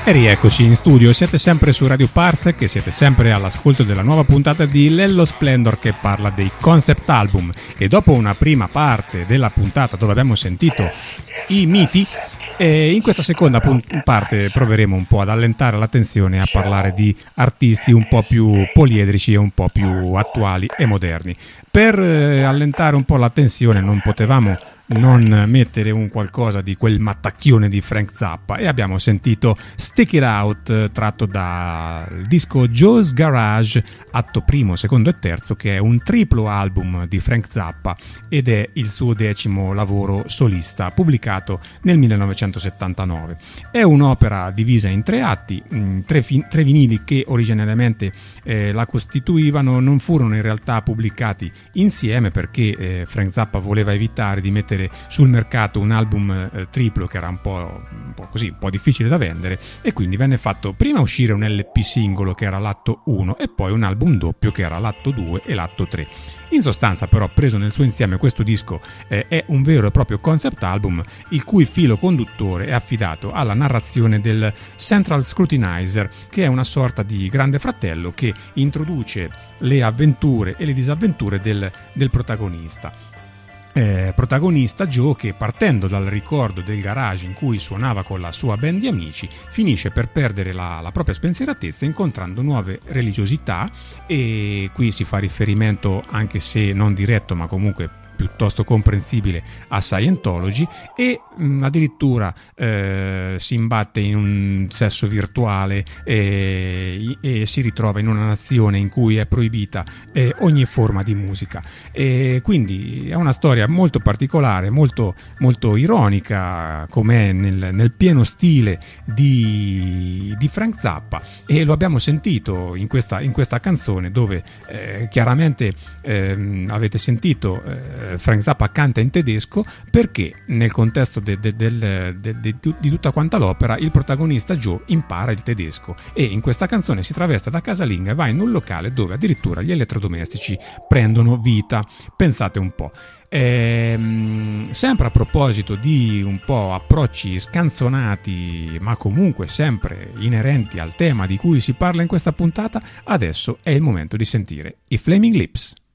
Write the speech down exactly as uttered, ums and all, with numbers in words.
E rieccoci in studio, siete sempre su Radio Parsec e siete sempre all'ascolto della nuova puntata di Lello Splendor che parla dei concept album. E dopo una prima parte della puntata dove abbiamo sentito i miti, e in questa seconda parte proveremo un po' ad allentare la tensione e a parlare di artisti un po' più poliedrici e un po' più attuali e moderni. Per allentare un po' la tensione non potevamo non mettere un qualcosa di quel mattacchione di Frank Zappa e abbiamo sentito Stick It Out tratto dal disco Joe's Garage atto primo, secondo e terzo, che è un triplo album di Frank Zappa ed è il suo decimo lavoro solista pubblicato nel millenovecentosettantanove. È un'opera divisa in tre atti, tre, fin- tre vinili che originariamente eh, la costituivano non furono in realtà pubblicati insieme perché eh, Frank Zappa voleva evitare di mettere sul mercato un album eh, triplo che era un po', un po' così, un po' difficile da vendere, e quindi venne fatto prima uscire un L P singolo che era l'atto uno e poi un album doppio che era l'atto due e l'atto tre. In sostanza, però, preso nel suo insieme, questo disco eh, è un vero e proprio concept album il cui filo conduttore è affidato alla narrazione del Central Scrutinizer, che è una sorta di grande fratello che introduce le avventure e le disavventure del, del protagonista. Eh, protagonista Joe che, partendo dal ricordo del garage in cui suonava con la sua band di amici, finisce per perdere la, la propria spensieratezza incontrando nuove religiosità, e qui si fa riferimento, anche se non diretto ma comunque piuttosto comprensibile, a Scientology, e mh, addirittura eh, si imbatte in un sesso virtuale e, e si ritrova in una nazione in cui è proibita eh, ogni forma di musica. E quindi è una storia molto particolare, molto, molto ironica, com'è nel, nel pieno stile di, di Frank Zappa, e lo abbiamo sentito in questa, in questa canzone dove eh, chiaramente eh, avete sentito eh, Frank Zappa canta in tedesco perché nel contesto de, de, de, de, de, di tutta quanta l'opera il protagonista Joe impara il tedesco e in questa canzone si traveste da casalinga e va in un locale dove addirittura gli elettrodomestici prendono vita. Pensate un po'. Ehm, sempre a proposito di un po' approcci scanzonati ma comunque sempre inerenti al tema di cui si parla in questa puntata, adesso è il momento di sentire i Flaming Lips.